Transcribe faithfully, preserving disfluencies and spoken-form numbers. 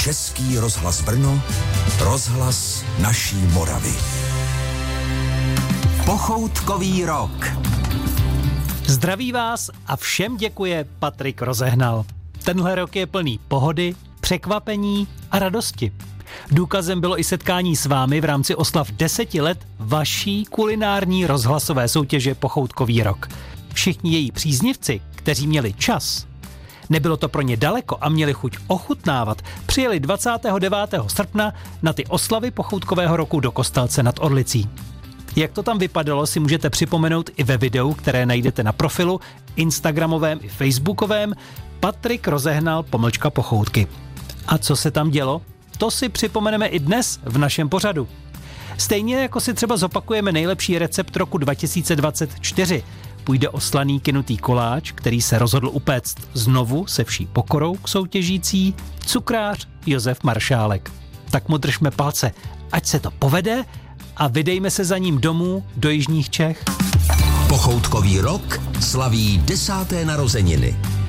Český rozhlas Brno, rozhlas naší Moravy. Pochoutkový rok. Zdraví vás a všem děkuje Patrik Rozehnal. Tenhle rok je plný pohody, překvapení a radosti. Důkazem bylo i setkání s vámi v rámci oslav deseti let vaší kulinární rozhlasové soutěže Pochoutkový rok. Všichni její příznivci, kteří měli čas, nebylo to pro ně daleko a měli chuť ochutnávat, přijeli dvacátého devátého srpna na ty oslavy Pochoutkového roku do Kostelce nad Orlicí. Jak to tam vypadalo, si můžete připomenout i ve videu, které najdete na profilu instagramovém i facebookovém Patrik Rozehnal pomlčka pochoutky. A co se tam dělo? To si připomeneme i dnes v našem pořadu. Stejně jako si třeba zopakujeme nejlepší recept roku dva tisíce dvacet čtyři. Půjde o slaný kynutý koláč, který se rozhodl upéct znovu se vší pokorou k soutěžící cukrář Josef Maršálek. Tak mu držme palce, ať se to povede a vydejme se za ním domů do jižních Čech. Pochoutkový rok slaví desáté narozeniny.